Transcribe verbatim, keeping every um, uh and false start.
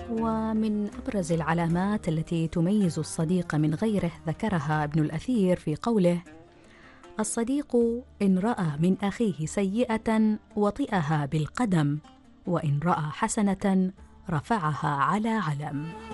ومن أبرز العلامات التي تميز الصديق من غيره ذكرها ابن الأثير في قوله: الصديق إن رأى من أخيه سيئة وطئها بالقدم، وإن رأى حسنة رفعها على علم.